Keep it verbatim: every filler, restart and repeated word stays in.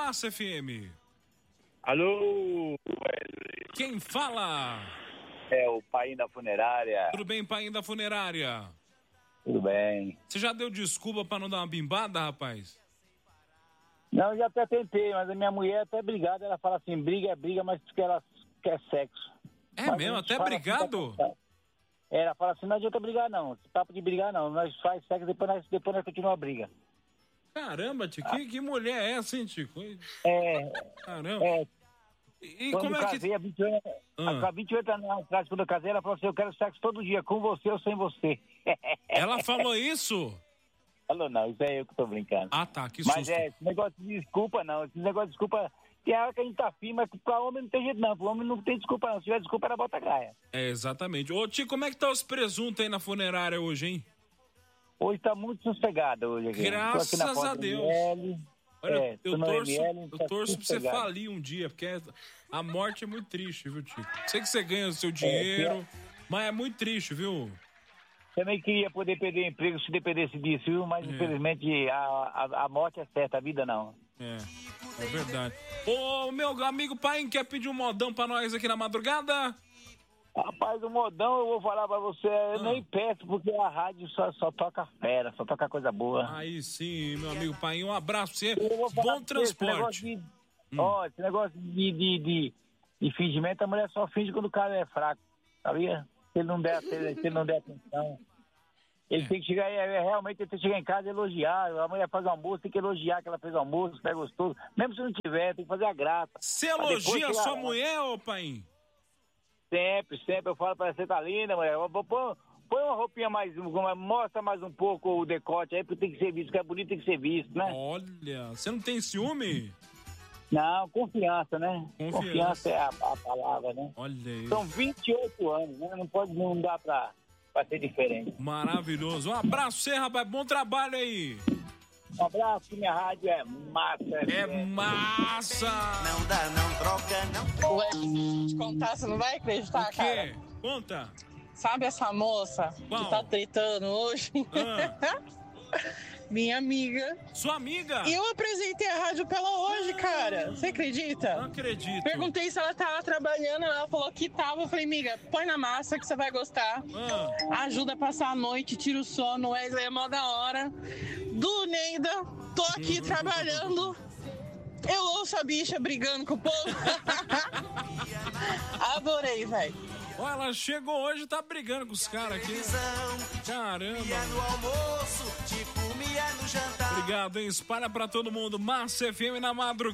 Massa F M. Alô? Quem fala? É o pai da funerária. Tudo bem, pai da funerária? Tudo bem. Você já deu desculpa pra não dar uma bimbada, rapaz? Não, eu já até tentei, mas a minha mulher é até brigada, ela fala assim, briga é briga, mas que ela quer sexo. É mas mesmo? Até brigado? Assim, ela fala assim, não adianta brigar não, esse papo de brigar não, nós faz sexo, depois nós, depois nós continua a briga. Caramba, Tico, que, que mulher é essa, hein, Tico? É. Caramba. É. E quando como é casei, que... há vinte anos, Ah. há vinte e oito anos atrás, quando eu casei, ela falou assim, eu quero sexo todo dia, com você ou sem você. Ela falou isso? Falou, não, isso é eu que tô brincando. Ah, tá, que Mas susto. é, esse negócio de desculpa não, esse negócio de desculpa, tem hora que a gente tá firme, mas pra homem não tem jeito não, pro homem não tem desculpa não, se tiver desculpa era bota gaia. É, exatamente. Ô, Tico, como é que tá os presuntos aí na funerária hoje, hein? Hoje tá muito sossegado hoje aqui. Graças a Deus. M L, Olha, é, eu tô no torço, M L, eu tá torço pra você sossegado. falir um dia, porque a morte é muito triste, viu, Tico? Sei que você ganha o seu dinheiro, É, mas é muito triste, viu? Também queria poder perder emprego se dependesse disso, viu? Mas É. infelizmente a, a, a morte é certa, a vida não. É, é verdade. Ô, meu amigo pai, quer pedir um modão pra nós aqui na madrugada? Rapaz, o modão eu vou falar pra você, eu Ah. nem peço, porque a rádio só, só toca fera, só toca coisa boa. Aí sim, meu amigo pai, um abraço pra você. Eu vou falar Bom pra você, esse negócio transporte. de- Hum. Ó, esse negócio de, de, de, de fingimento, a mulher só finge quando o cara é fraco, sabia? Se ele não der, se ele, se ele não der atenção. Ele É. tem que chegar, é, é, realmente ele tem que chegar em casa e elogiar. A mulher faz o almoço, tem que elogiar que ela fez o almoço, que é gostoso. Mesmo se não tiver, tem que fazer a graça. Você Pra depois elogia a chegar sua lá. mulher, ô pai? Sempre, sempre eu falo pra ela, você tá linda, mulher. Põe, põe uma roupinha mais, uma- mostra mais um pouco o decote aí, porque tem que ser visto, que é bonito, tem que ser visto, né? Olha, você não tem ciúme? Não, confiança, né? Confiança. Confiança é a, a palavra, né? Olha aí. São vinte e oito anos, né? Não pode, não dá pra, pra ser diferente. Maravilhoso. Um abraço pra você, rapaz. Bom trabalho aí. Um abraço, que minha rádio é massa. É massa. Não dá, não troca, não. Ué, te contar, você não vai acreditar, O quê? cara. Conta. Sabe essa moça Qual? que tá tretando hoje? Ah. Minha amiga. Sua amiga? E eu apresentei a rádio pra ela hoje, cara. Você Não acredita? acredito. Perguntei se ela tava trabalhando, ela falou que tava. Eu falei, amiga, põe na massa que você vai gostar. Ah. Ajuda a passar a noite, tira o sono. Wesley é mó da hora. Do Neida, tô aqui trabalhando. Eu ouço a bicha brigando com o povo. Adorei, velho. Ó, ela chegou hoje e tá brigando com os caras aqui. Caramba. Comia no almoço, te comia no jantar. Obrigado, hein? Espalha pra todo mundo. Massa F M na madrugada.